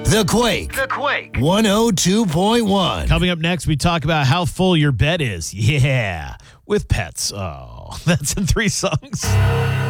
The Quake. 102.1. Coming up next, we talk about how full your bed is. Yeah, with pets. Oh, that's in 3 songs.